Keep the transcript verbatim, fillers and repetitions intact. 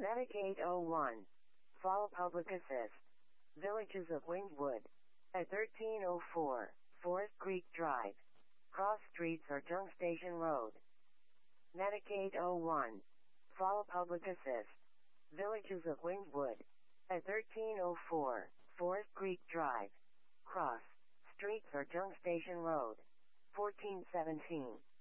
Medicaid oh one. Fall Public Assist. Villages of Wingwood. At thirteen oh four, Forest Creek Drive. Cross Streets or Junk Station Road. Medicaid oh one. Fall Public Assist. Villages of Wingwood. At thirteen oh four, Forest Creek Drive. Cross Streets or Junk Station Road. fourteen seventeen.